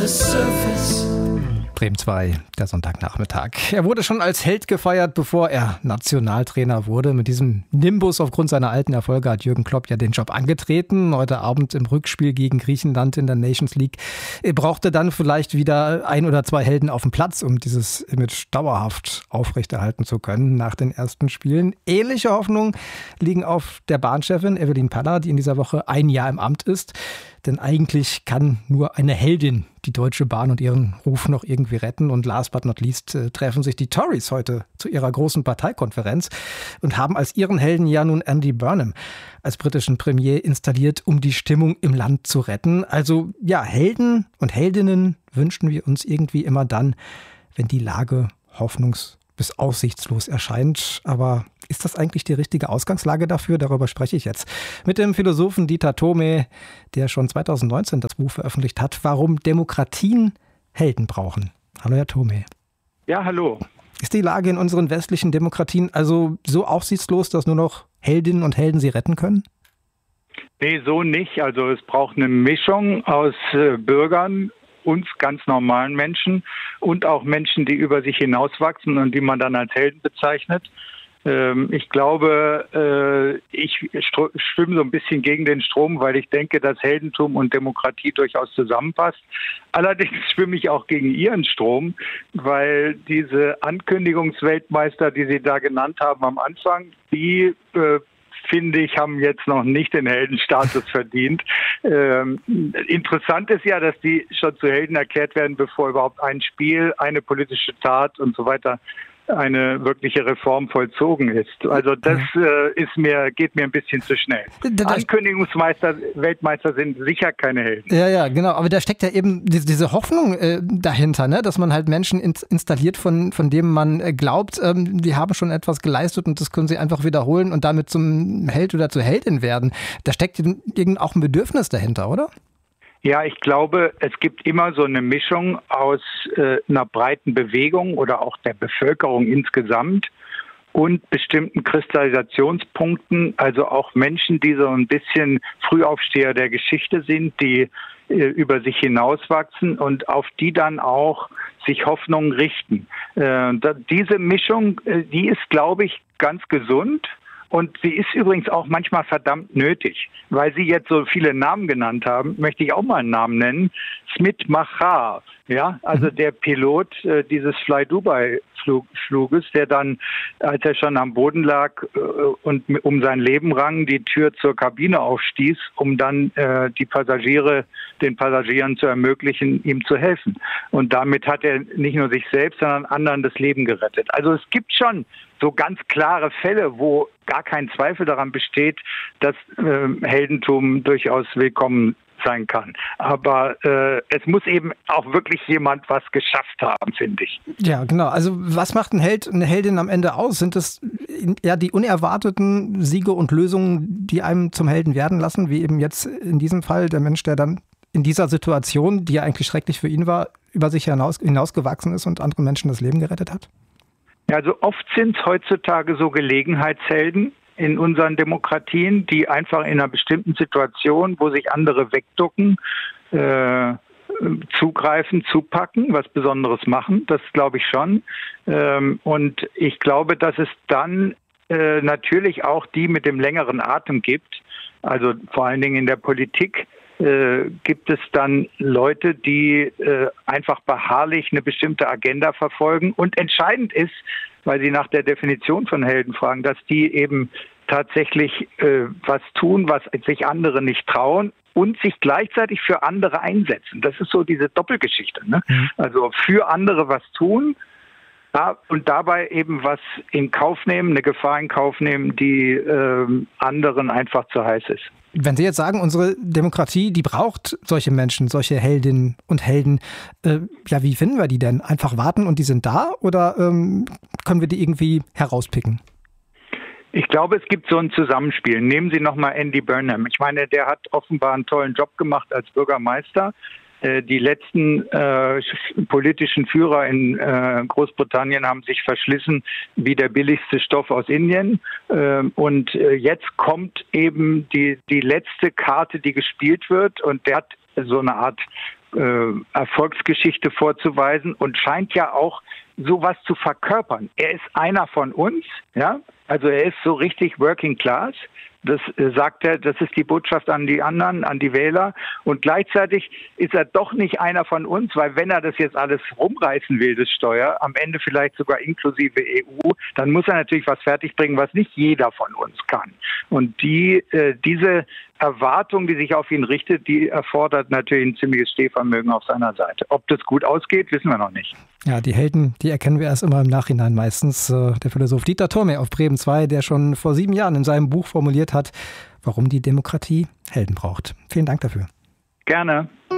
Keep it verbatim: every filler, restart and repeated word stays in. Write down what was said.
the surface. Bremen zwei, der Sonntagnachmittag. Er wurde schon als Held gefeiert, bevor er Nationaltrainer wurde. Mit diesem Nimbus aufgrund seiner alten Erfolge hat Jürgen Klopp ja den Job angetreten. Heute Abend im Rückspiel gegen Griechenland in der Nations League. Er brauchte dann vielleicht wieder ein oder zwei Helden auf dem Platz, um dieses Image dauerhaft aufrechterhalten zu können nach den ersten Spielen. Ähnliche Hoffnungen liegen auf der Bahnchefin Evelyn Paller, die in dieser Woche ein Jahr im Amt ist. Denn eigentlich kann nur eine Heldin die Deutsche Bahn und ihren Ruf noch irgendwie retten. Und last but not least äh, treffen sich die Tories heute zu ihrer großen Parteikonferenz und haben als ihren Helden ja nun Andy Burnham als britischen Premier installiert, um die Stimmung im Land zu retten. Also ja, Helden und Heldinnen wünschen wir uns irgendwie immer dann, wenn die Lage hoffnungs- bis aussichtslos erscheint. Aber ist das eigentlich die richtige Ausgangslage dafür? Darüber spreche ich jetzt mit dem Philosophen Dieter Thome, der schon zweitausendneunzehn das Buch veröffentlicht hat, Warum Demokratien Helden brauchen. Hallo, Herr Thome. Ja, hallo. Ist die Lage in unseren westlichen Demokratien also so aussichtslos, dass nur noch Heldinnen und Helden sie retten können? Nee, so nicht. Also es braucht eine Mischung aus äh, Bürgern, uns ganz normalen Menschen und auch Menschen, die über sich hinauswachsen und die man dann als Helden bezeichnet. Ähm, ich glaube, äh, ich str- schwimme so ein bisschen gegen den Strom, weil ich denke, dass Heldentum und Demokratie durchaus zusammenpasst. Allerdings schwimme ich auch gegen Ihren Strom, weil diese Ankündigungsweltmeister, die Sie da genannt haben am Anfang, die äh, finde ich, haben jetzt noch nicht den Heldenstatus verdient. Ähm, interessant ist ja, dass die schon zu Helden erklärt werden, bevor überhaupt ein Spiel, eine politische Tat und so weiter, eine wirkliche Reform vollzogen ist. Also das äh, ist mir, geht mir ein bisschen zu schnell. Ankündigungsmeister, Weltmeister sind sicher keine Helden. Ja, ja, genau. Aber da steckt ja eben diese, diese Hoffnung äh, dahinter, ne? Dass man halt Menschen in, installiert, von, von denen man äh, glaubt, ähm, die haben schon etwas geleistet und das können sie einfach wiederholen und damit zum Held oder zur Heldin werden. Da steckt irgend auch ein Bedürfnis dahinter, oder? Ja, ich glaube, es gibt immer so eine Mischung aus äh, einer breiten Bewegung oder auch der Bevölkerung insgesamt und bestimmten Kristallisationspunkten, also auch Menschen, die so ein bisschen Frühaufsteher der Geschichte sind, die äh, über sich hinauswachsen und auf die dann auch sich Hoffnungen richten. Äh, da, diese Mischung, äh, die ist, glaube ich, ganz gesund. Und sie ist übrigens auch manchmal verdammt nötig. Weil Sie jetzt so viele Namen genannt haben, möchte ich auch mal einen Namen nennen. Smit Mahar, ja, also der Pilot äh, dieses Fly Dubai Flug, Fluges, der dann, als er schon am Boden lag äh, und um sein Leben rang, die Tür zur Kabine aufstieß, um dann äh, die Passagiere, den Passagieren zu ermöglichen, ihm zu helfen. Und damit hat er nicht nur sich selbst, sondern anderen das Leben gerettet. Also es gibt schon so ganz klare Fälle, wo gar kein Zweifel daran besteht, dass äh, Heldentum durchaus willkommen sein kann. Aber äh, es muss eben auch wirklich jemand was geschafft haben, finde ich. Ja, genau. Also was macht ein Held, eine Heldin am Ende aus? Sind es ja die unerwarteten Siege und Lösungen, die einem zum Helden werden lassen, wie eben jetzt in diesem Fall der Mensch, der dann in dieser Situation, die ja eigentlich schrecklich für ihn war, über sich hinaus, hinausgewachsen ist und anderen Menschen das Leben gerettet hat? Ja, also oft sind es heutzutage so Gelegenheitshelden in unseren Demokratien, die einfach in einer bestimmten Situation, wo sich andere wegducken, äh, zugreifen, zupacken, was Besonderes machen. Das glaube ich schon. Ähm, und ich glaube, dass es dann äh, natürlich auch die mit dem längeren Atem gibt. Also vor allen Dingen in der Politik äh, gibt es dann Leute, die äh, einfach beharrlich eine bestimmte Agenda verfolgen. Und entscheidend ist, weil Sie nach der Definition von Helden fragen, dass die eben tatsächlich äh, was tun, was sich andere nicht trauen und sich gleichzeitig für andere einsetzen. Das ist so diese Doppelgeschichte, ne? Mhm. Also für andere was tun ja, und dabei eben was in Kauf nehmen, eine Gefahr in Kauf nehmen, die äh, anderen einfach zu heiß ist. Wenn Sie jetzt sagen, unsere Demokratie, die braucht solche Menschen, solche Heldinnen und Helden, äh, ja, wie finden wir die denn? Einfach warten und die sind da oder ähm, können wir die irgendwie herauspicken? Ich glaube, es gibt so ein Zusammenspiel. Nehmen Sie nochmal Andy Burnham. Ich meine, der hat offenbar einen tollen Job gemacht als Bürgermeister. Die letzten äh, politischen Führer in äh, Großbritannien haben sich verschlissen wie der billigste Stoff aus Indien. Ähm, und äh, jetzt kommt eben die, die letzte Karte, die gespielt wird. Und der hat so eine Art äh, Erfolgsgeschichte vorzuweisen und scheint ja auch sowas zu verkörpern. Er ist einer von uns, ja, also er ist so richtig Working Class. Das äh, sagt er, das ist die Botschaft an die anderen, an die Wähler. Und gleichzeitig ist er doch nicht einer von uns, weil wenn er das jetzt alles rumreißen will, das Steuer, am Ende vielleicht sogar inklusive E U, dann muss er natürlich was fertigbringen, was nicht jeder von uns kann. Und die, äh, diese Erwartung, die sich auf ihn richtet, die erfordert natürlich ein ziemliches Stehvermögen auf seiner Seite. Ob das gut ausgeht, wissen wir noch nicht. Ja, die Helden, die erkennen wir erst immer im Nachhinein meistens. Der Philosoph Dieter Thurmer auf Bremen zwei, der schon vor sieben Jahren in seinem Buch formuliert hat, warum die Demokratie Helden braucht. Vielen Dank dafür. Gerne.